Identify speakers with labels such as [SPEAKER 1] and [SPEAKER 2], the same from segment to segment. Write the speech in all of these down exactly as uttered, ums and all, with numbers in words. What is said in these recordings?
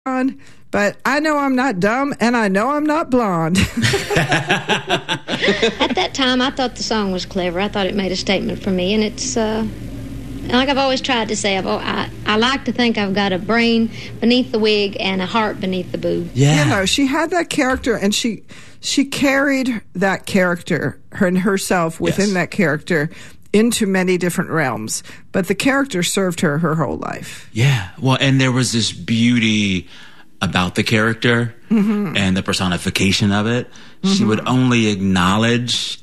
[SPEAKER 1] But I know I'm not dumb, and I know I'm not blonde.
[SPEAKER 2] At that time, I thought the song was clever. I thought it made a statement for me, and it's uh, like I've always tried to say. I've, I I like to think I've got a brain beneath the wig and a heart beneath the boob.
[SPEAKER 1] Yeah, you know, she had that character, and she she carried that character, her and herself within yes. that character, into many different realms, but the character served her her whole life.
[SPEAKER 3] Yeah, well, and there was this beauty about the character mm-hmm. and the personification of it. Mm-hmm. She would only acknowledge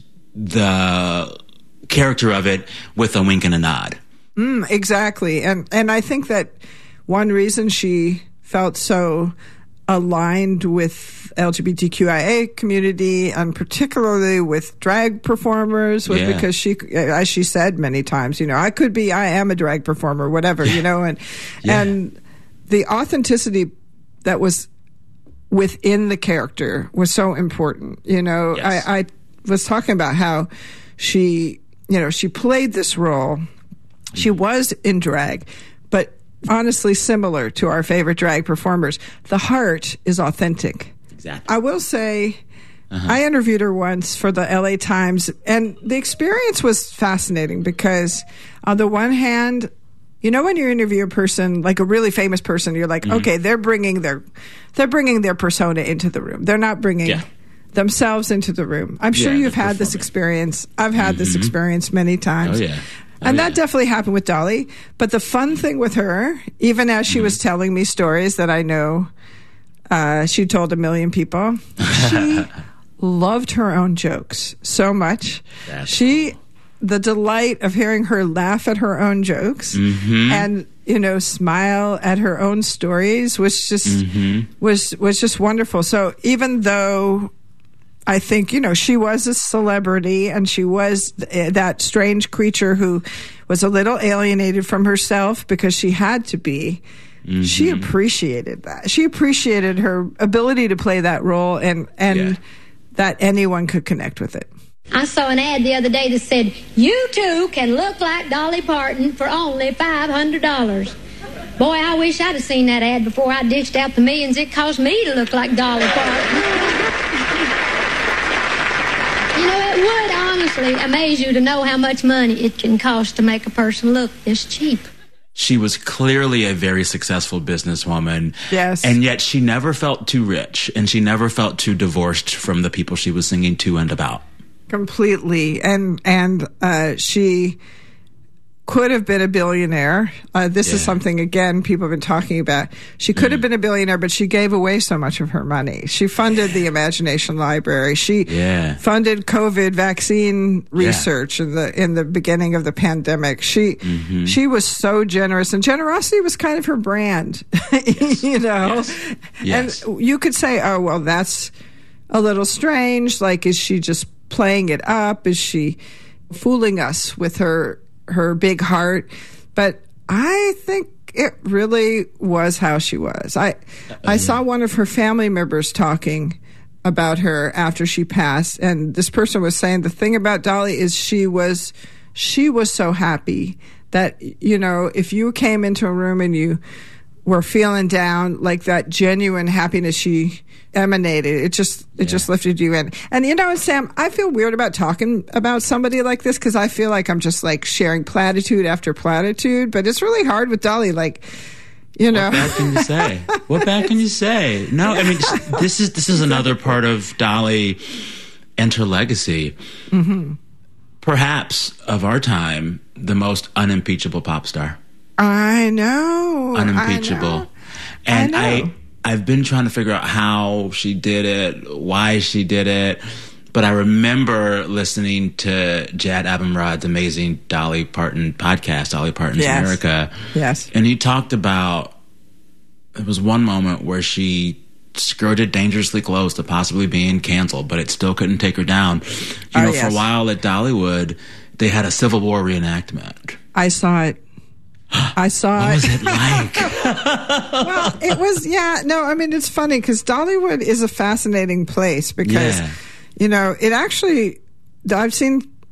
[SPEAKER 3] the character of it with a wink and a nod.
[SPEAKER 1] Mm, exactly, and and I think that one reason she felt so aligned with L G B T Q I A community, and particularly with drag performers, was yeah. because she, as she said many times, you know, I could be, I am a drag performer, whatever, yeah. you know, and yeah. and the authenticity that was within the character was so important. You know, yes. I, I was talking about how she, you know, she played this role. She was in drag, but honestly similar to our favorite drag performers. The heart is authentic.
[SPEAKER 3] Exactly.
[SPEAKER 1] I will say, uh-huh. I interviewed her once for the L A Times, and the experience was fascinating because on the one hand, you know, when you interview a person, like a really famous person, you're like, mm-hmm. okay, they're bringing their, they're bringing their persona into the room. They're not bringing yeah. themselves into the room. I'm sure yeah, you've had this experience. I've had mm-hmm. this experience many times.
[SPEAKER 3] Oh, yeah. Oh,
[SPEAKER 1] and
[SPEAKER 3] yeah.
[SPEAKER 1] that definitely happened with Dolly. But the fun thing with her, even as she mm-hmm. was telling me stories that I know uh, she told a million people, she loved her own jokes so much.
[SPEAKER 3] That's
[SPEAKER 1] she,
[SPEAKER 3] cool.
[SPEAKER 1] The delight of hearing her laugh at her own jokes
[SPEAKER 3] mm-hmm.
[SPEAKER 1] and, you know, smile at her own stories was just
[SPEAKER 3] mm-hmm.
[SPEAKER 1] was was just wonderful. So even though I think, you know, she was a celebrity and she was th- that strange creature who was a little alienated from herself because she had to be. Mm-hmm. She appreciated that. She appreciated her ability to play that role and, and
[SPEAKER 3] yeah.
[SPEAKER 1] that anyone could connect with it.
[SPEAKER 2] I saw an ad the other day that said, you too can look like Dolly Parton for only five hundred dollars. Boy, I wish I'd have seen that ad before I dished out the millions it cost me to look like Dolly Parton. You know, it would honestly amaze you to know how much money it can cost to make a person look this cheap.
[SPEAKER 3] She was clearly a very successful businesswoman.
[SPEAKER 1] Yes.
[SPEAKER 3] And yet she never felt too rich, and she never felt too divorced from the people she was singing to and about.
[SPEAKER 1] Completely. And, and uh, she could have been a billionaire. Uh, this
[SPEAKER 3] yeah.
[SPEAKER 1] is something, again, people have been talking about. She could mm. have been a billionaire, but she gave away so much of her money. She funded the Imagination Library. She
[SPEAKER 3] yeah.
[SPEAKER 1] funded COVID vaccine research yeah. in the in the beginning of the pandemic. She mm-hmm. she was so generous, and generosity was kind of her brand.
[SPEAKER 3] Yes.
[SPEAKER 1] You know?
[SPEAKER 3] Yes. Yes.
[SPEAKER 1] And you could say, oh, well, that's a little strange. Like, is she just playing it up? Is she fooling us with her her big heart? But I think it really was how she was. I I saw one of her family members talking about her after she passed, and this person was saying the thing about Dolly is she was she was so happy that, you know, if you came into a room and you were feeling down, like that genuine happiness she emanated, it just it yeah. just lifted you in. And you know, Sam, I feel weird about talking about somebody like this because I feel like I'm just like sharing platitude after platitude, but it's really hard with Dolly. Like, you know,
[SPEAKER 3] what bad can you say? What bad can you say? No, I mean, this is this is another part of Dolly and her legacy.
[SPEAKER 1] Mm-hmm.
[SPEAKER 3] Perhaps of our time, the most unimpeachable pop star.
[SPEAKER 1] I know.
[SPEAKER 3] Unimpeachable.
[SPEAKER 1] I know.
[SPEAKER 3] And
[SPEAKER 1] I, know.
[SPEAKER 3] I I've been trying to figure out how she did it, why she did it. But I remember listening to Jad Abumrad's amazing Dolly Parton podcast, Dolly Parton's
[SPEAKER 1] yes.
[SPEAKER 3] America.
[SPEAKER 1] Yes.
[SPEAKER 3] And he talked about, there was one moment where she skirted dangerously close to possibly being canceled, but it still couldn't take her down. You know, oh, yes. for a while at Dollywood, they had a Civil War reenactment.
[SPEAKER 1] I saw it. I saw
[SPEAKER 3] what
[SPEAKER 1] it.
[SPEAKER 3] was it like?
[SPEAKER 1] Well, it was, yeah, no, I mean, it's funny because Dollywood is a fascinating place because,
[SPEAKER 3] yeah.
[SPEAKER 1] you know, it actually, I've seen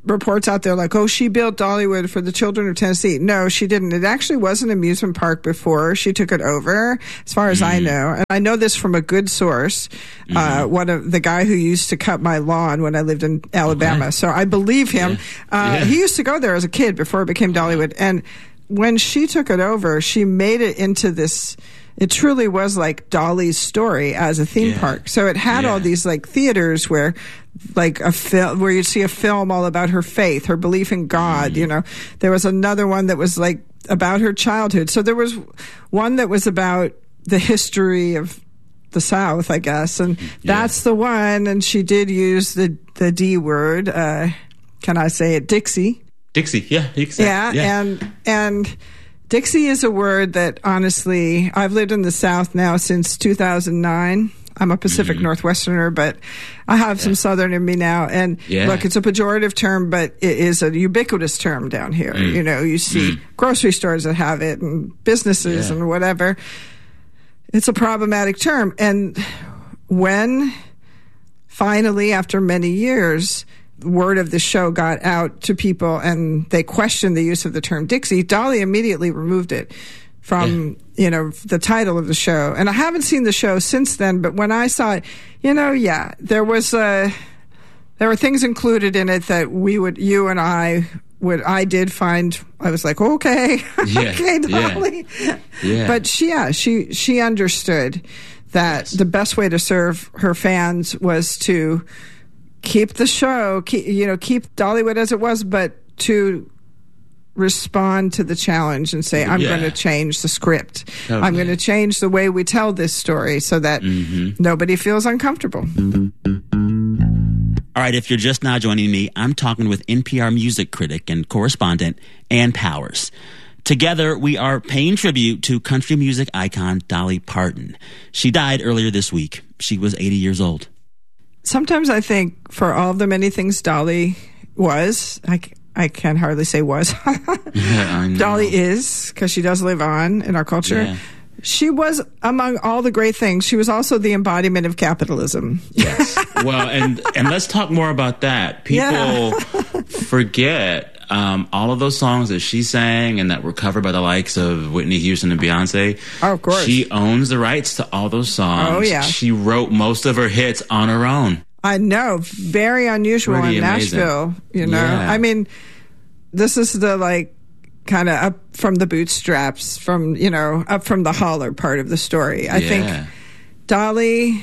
[SPEAKER 1] reports out there like, oh, she built Dollywood for the children of Tennessee. No, she didn't. It actually was an amusement park before she took it over, as far as mm. I know. And I know this from a good source, mm. uh, one of the guy who used to cut my lawn when I lived in Alabama. Okay. So I believe him. Yeah. Uh, yeah. He used to go there as a kid before it became Dollywood. And when she took it over, she made it into this... It truly was like Dolly's story as a theme yeah. park. So it had yeah. all these like theaters where like a film where you'd see a film all about her faith, her belief in God, mm. you know. There was another one that was like about her childhood. So there was one that was about the history of the South, I guess. And yeah. that's the one. And she did use the, the D word. Uh, can I say it? Dixie.
[SPEAKER 3] Dixie. Yeah. Dixie.
[SPEAKER 1] Yeah. yeah. And, and, Dixie is a word that, honestly, I've lived in the South now since two thousand nine. I'm a Pacific mm-hmm. Northwesterner, but I have yeah. some Southern in me now. And yeah. look, it's a pejorative term, but it is a ubiquitous term down here. Mm. You know, you see mm. grocery stores that have it and businesses yeah. and whatever. It's a problematic term. And when finally, after many years, word of the show got out to people and they questioned the use of the term Dixie, Dolly immediately removed it from, yeah. you know, the title of the show. And I haven't seen the show since then, but when I saw it, you know, yeah, there was uh, there were things included in it that we would, you and I would, I did find, I was like, okay, yeah. okay, Dolly. Yeah. yeah. But she, yeah, she, she understood that yes. the best way to serve her fans was to keep the show, keep, you know, keep Dollywood as it was, but to respond to the challenge and say, I'm yeah. going to change the script. Totally. I'm going to change the way we tell this story so that mm-hmm. nobody feels uncomfortable.
[SPEAKER 4] All right, if you're just now joining me, I'm talking with N P R music critic and correspondent Ann Powers. Together, we are paying tribute to country music icon Dolly Parton. She died earlier this week. She was eighty years old.
[SPEAKER 1] Sometimes I think for all of the many things Dolly was, I, I can hardly say was,
[SPEAKER 3] yeah, I know.
[SPEAKER 1] Dolly is, because she does live on in our culture. Yeah. She was, among all the great things, she was also the embodiment of capitalism.
[SPEAKER 3] Yes. Well, and, and let's talk more about that. People yeah. forget um, all of those songs that she sang and that were covered by the likes of Whitney Houston and Beyonce.
[SPEAKER 1] Oh, of course.
[SPEAKER 3] She owns the rights to all those songs.
[SPEAKER 1] Oh, yeah.
[SPEAKER 3] She wrote most of her hits on her own.
[SPEAKER 1] I know. Very unusual
[SPEAKER 3] Pretty
[SPEAKER 1] in
[SPEAKER 3] amazing.
[SPEAKER 1] Nashville, you know.
[SPEAKER 3] Yeah.
[SPEAKER 1] I mean, this is the, like, kind of up from the bootstraps, from, you know, up from the holler part of the story. I yeah. think Dolly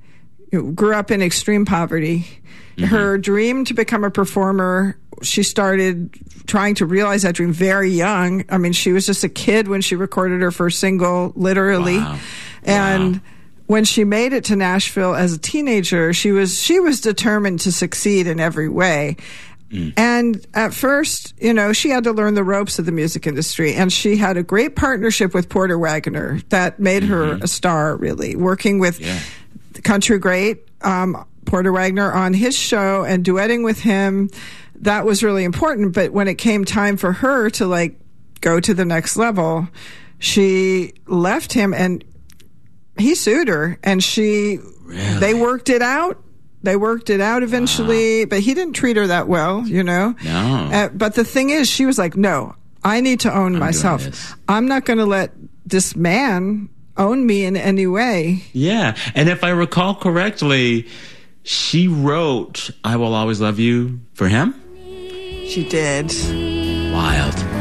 [SPEAKER 1] grew up in extreme poverty. Mm-hmm. Her dream to become a performer, she started trying to realize that dream very young. I mean, she was just a kid when she recorded her first single, literally.
[SPEAKER 3] Wow.
[SPEAKER 1] And
[SPEAKER 3] wow.
[SPEAKER 1] when she made it to Nashville as a teenager, she was she was determined to succeed in every way. Mm. And at first, you know, she had to learn the ropes of the music industry, and she had a great partnership with Porter Wagoner that made mm-hmm. her a star, really, working with yeah. the country great um, Porter Wagoner on his show and duetting with him. That was really important. But when it came time for her to, like, go to the next level, she left him, and he sued her, and she
[SPEAKER 3] really?
[SPEAKER 1] they worked it out. They worked it out eventually, wow. but he didn't treat her that well, you know?
[SPEAKER 3] No.
[SPEAKER 1] Uh, but the thing is, she was like, no, I need to own
[SPEAKER 3] I'm
[SPEAKER 1] myself. I'm not going to let this man own me in any way.
[SPEAKER 3] Yeah. And if I recall correctly, she wrote I Will Always Love You for him?
[SPEAKER 1] She did.
[SPEAKER 3] Wild.